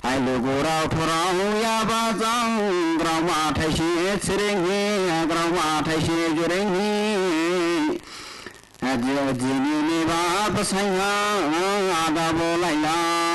ai lu gu rao thu rao ya ba zang grao ma thai shi tsiring hi grao ma thai shi juring hi a ji ni ba ba sai ha a da bo lai la